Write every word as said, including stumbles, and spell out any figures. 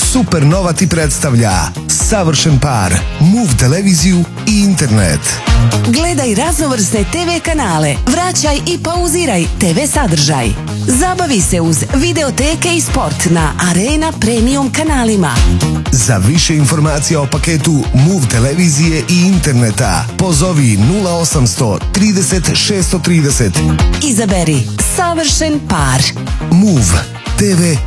Supernova ti predstavlja Savršen par, Move televiziju i internet. Gledaj raznovrsne te ve kanale, vraćaj i pauziraj te ve sadržaj. Zabavi se uz videoteke i sport na Arena Premium kanalima. Za više informacija o paketu Move televizije i interneta pozovi nula osamsto trideset šesto trideset. Izaberi Savršen par. Move te ve